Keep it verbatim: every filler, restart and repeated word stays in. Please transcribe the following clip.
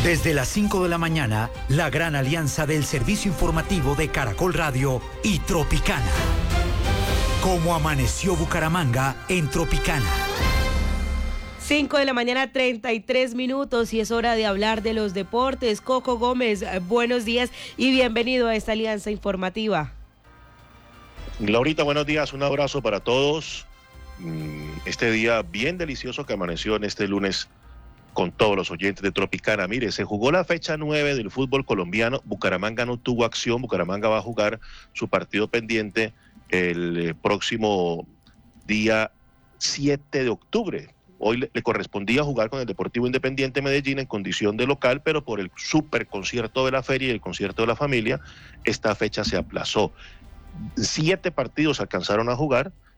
Desde las cinco de la mañana, la gran alianza del servicio informativo de Caracol Radio y Tropicana. Cómo amaneció Bucaramanga en Tropicana. cinco de la mañana, treinta y tres minutos, y es hora de hablar de los deportes. Coco Gómez, buenos días y bienvenido a esta alianza informativa. Laurita, buenos días, un abrazo para todos. Este día bien delicioso que amaneció en este lunes con todos los oyentes de Tropicana. Mire, se jugó la fecha nueve del fútbol colombiano. Bucaramanga no tuvo acción. Bucaramanga va a jugar su partido pendiente el próximo día siete de octubre. Hoy le, le correspondía jugar con el Deportivo Independiente Medellín en condición de local, pero por el super concierto de la feria y el concierto de la familia, esta fecha se aplazó. Siete partidos alcanzaron a jugar